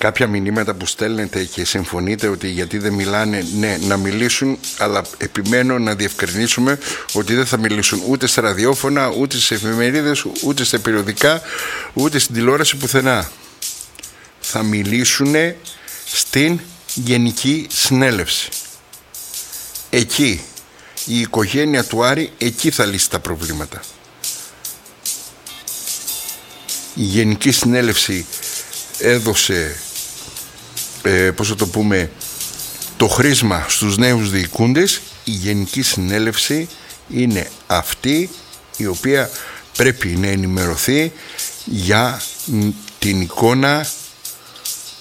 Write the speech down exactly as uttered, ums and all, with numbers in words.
κάποια μηνύματα που στέλνετε και συμφωνείτε ότι γιατί δεν μιλάνε, ναι, να μιλήσουν, αλλά επιμένω να διευκρινίσουμε ότι δεν θα μιλήσουν ούτε στα ραδιόφωνα, ούτε στις εφημερίδες, ούτε στα περιοδικά, ούτε στην τηλεόραση, πουθενά. Θα μιλήσουν στην Γενική Συνέλευση. Εκεί η οικογένεια του Άρη, εκεί θα λύσει τα προβλήματα. Η Γενική Συνέλευση έδωσε, ε, πώς θα το πούμε, το χρήσμα στους νέους διοικούντες. Η Γενική Συνέλευση είναι αυτή η οποία πρέπει να ενημερωθεί για την εικόνα